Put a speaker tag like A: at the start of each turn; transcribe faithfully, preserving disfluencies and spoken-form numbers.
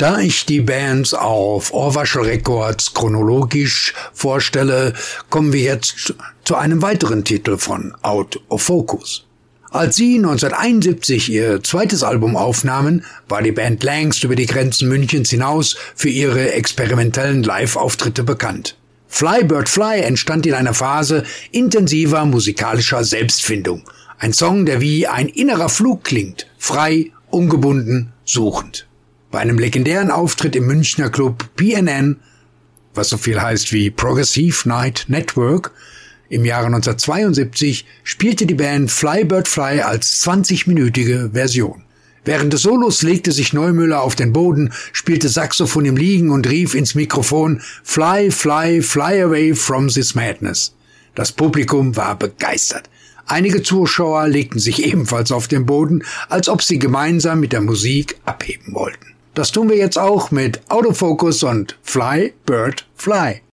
A: Da ich die Bands auf Ohrwaschel Records chronologisch vorstelle, kommen wir jetzt zu einem weiteren Titel von Out of Focus. Als sie neunzehnhunderteinundsiebzig ihr zweites Album aufnahmen, war die Band längst über die Grenzen Münchens hinaus für ihre experimentellen Live-Auftritte bekannt. Fly Bird Fly entstand in einer Phase intensiver musikalischer Selbstfindung. Ein Song, der wie ein innerer Flug klingt, frei, ungebunden, suchend. Bei einem legendären Auftritt im Münchner Club P N N, was so viel heißt wie Progressive Night Network, im Jahre neunzehnhundertzweiundsiebzig spielte die Band Fly Bird Fly als zwanzigminütige Version. Während des Solos legte sich Neumüller auf den Boden, spielte Saxophon im Liegen und rief ins Mikrofon Fly, fly, fly away from this madness. Das Publikum war begeistert. Einige Zuschauer legten sich ebenfalls auf den Boden, als ob sie gemeinsam mit der Musik abheben wollten. Das tun wir jetzt auch mit Out of Focus und Fly Bird Fly.